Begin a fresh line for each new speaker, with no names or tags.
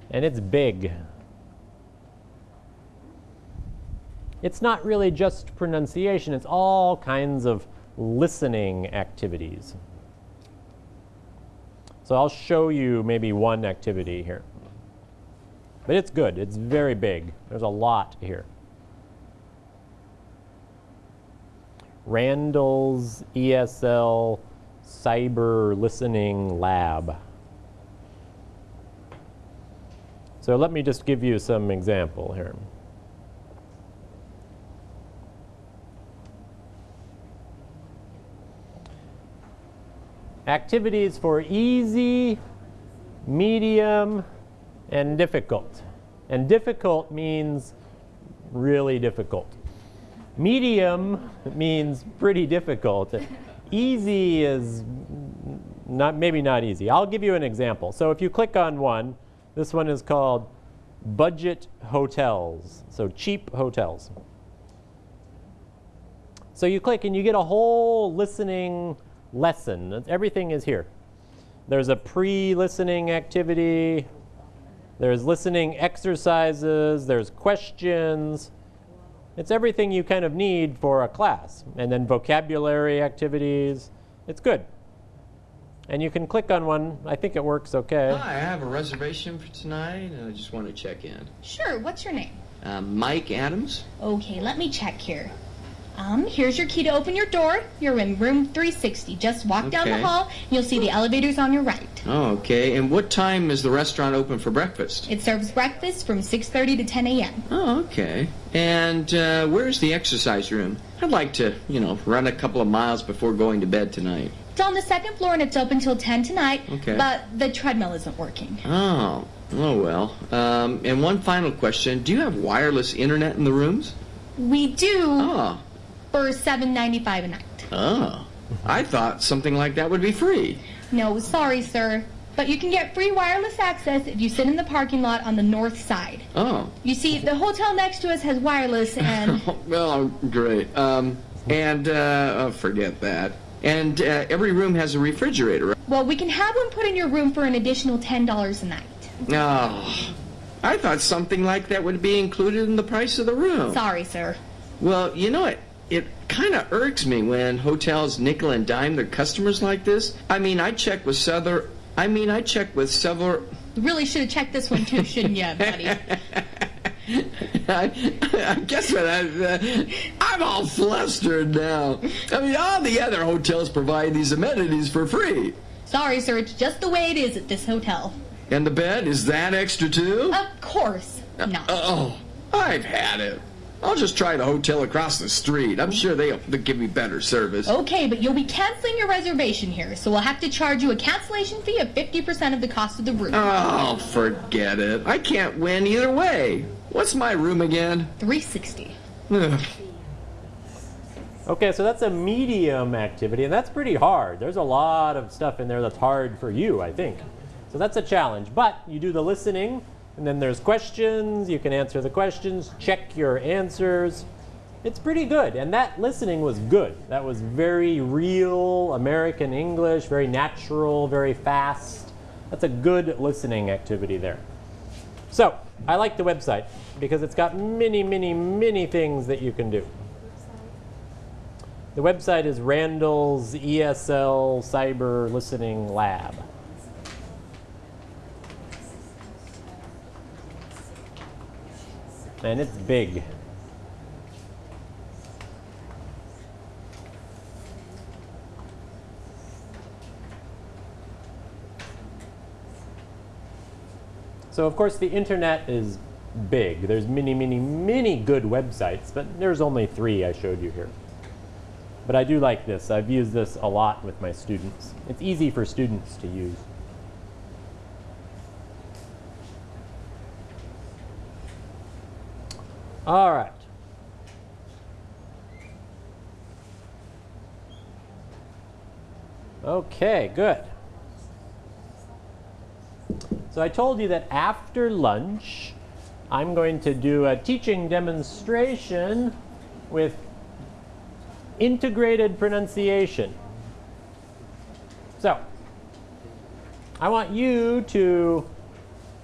And it's big. It's not really just pronunciation, it's all kinds of listening activities. So I'll show you maybe one activity here. But it's good, it's very big. There's a lot here. Randall's ESL Cyber Listening Lab. So let me just give you some example here. Activities for easy, medium, and difficult. And difficult means really difficult. Medium means pretty difficult. Easy is maybe not easy. I'll give you an example. So if you click on one, this one is called budget hotels, so cheap hotels. So you click and you get a whole listening lesson. Everything is here. There's a pre-listening activity, there's listening exercises, there's questions. It's everything you kind of need for a class. And then vocabulary activities. It's good. And you can click on one. I think it works okay.
Hi, I have a reservation for tonight, and I just want to check in.
Sure, what's your name?
Mike Adams.
Okay, let me check here. Here's your key to open your door. You're in room 360. Just walk down the hall, and you'll see the elevators on your right.
Oh, okay. And what time is the restaurant open for breakfast?
It serves breakfast from 6:30 to 10 a.m.
Oh, okay. And where's the exercise room? I'd like to, run a couple of miles before going to bed tonight.
It's on the second floor, and it's open till 10 tonight.
Okay.
But the treadmill isn't working.
Oh well. And one final question. Do you have wireless internet in the rooms?
We do.
Oh.
For $7.95 a night.
Oh. I thought something like that would be free.
No, sorry, sir. But you can get free wireless access if you sit in the parking lot on the north side.
Oh.
You see, the hotel next to us has wireless and...
Well, great. Forget that. And every room has a refrigerator.
Well, we can have one put in your room for an additional $10 a night.
Oh. I thought something like that would be included in the price of the room.
Sorry, sir.
Well, it kind of irks me when hotels nickel and dime their customers like this. I checked with several...
You really should have checked this one too, shouldn't you, buddy?
I guess what I'm all flustered now. All the other hotels provide these amenities for free.
Sorry, sir, it's just the way it is at this hotel.
And the bed, is that extra too?
Of course not.
I've had it. I'll just try the hotel across the street. I'm sure they'll give me better service.
Okay, but you'll be canceling your reservation here, so we'll have to charge you a cancellation fee of 50% of the cost of the room.
Oh, forget it. I can't win either way. What's my room again?
360.
Okay, so that's a medium activity, and that's pretty hard. There's a lot of stuff in there that's hard for you, I think. So that's a challenge. But you do the listening, and then there's questions. You can answer the questions, check your answers. It's pretty good, and that listening was good. That was very real American English, very natural, very fast. That's a good listening activity there. So I like the website because it's got many, many, many things that you can do. The website is Randall's ESL Cyber Listening Lab. And it's big. So of course the internet is big. There's many, many, many good websites, but there's only 3 I showed you here. But I do like this. I've used this a lot with my students. It's easy for students to use. All right. Okay, good. So I told you that after lunch, I'm going to do a teaching demonstration with integrated pronunciation. So I want you to